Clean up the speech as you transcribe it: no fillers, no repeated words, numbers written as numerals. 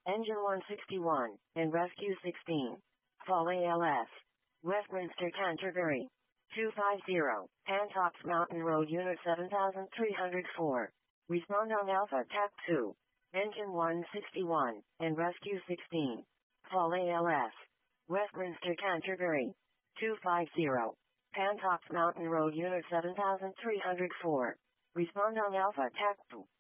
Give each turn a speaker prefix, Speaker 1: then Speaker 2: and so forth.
Speaker 1: Engine 161, and Rescue 16. Fall ALS. Westminster Canterbury. 250, Pantops Mountain Road Unit 7304. Respond on Alpha TAC 2. Engine 161, and Rescue 16. Fall ALS. Westminster Canterbury. 250, Pantops Mountain Road Unit 7304. Respond on Alpha TAC 2.